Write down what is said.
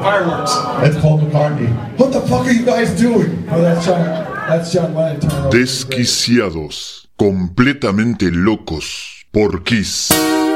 Fireworks. That's Paul McCartney. What the fuck are you guys doing? Oh, that's John Lennon. Desquiciados, completamente locos por Kiss.